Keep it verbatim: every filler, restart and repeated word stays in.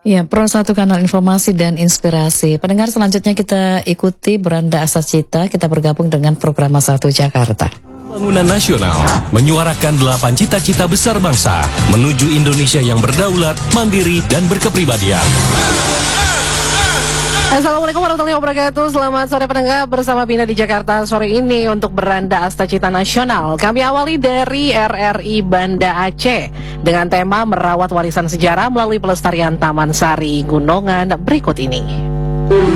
Ya, Pro satu kanal informasi dan inspirasi. Pendengar, selanjutnya kita ikuti Beranda Asa Cita. Kita bergabung dengan program satu Jakarta. Pembangunan nasional menyuarakan delapan cita-cita besar bangsa menuju Indonesia yang berdaulat, mandiri, dan berkepribadian. Assalamualaikum warahmatullahi wabarakatuh. Selamat sore pendengar, bersama Bina di Jakarta sore ini untuk Beranda Asta Cita Nasional. Kami awali dari R R I Banda Aceh dengan tema merawat warisan sejarah melalui pelestarian Taman Sari Gunungan berikut ini.